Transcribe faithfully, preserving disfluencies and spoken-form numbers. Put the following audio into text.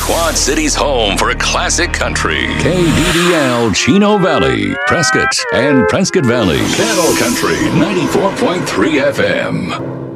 Quad City's home for classic country. K D D L Chino Valley, Prescott, and Prescott Valley. Cattle Country ninety-four point three F M.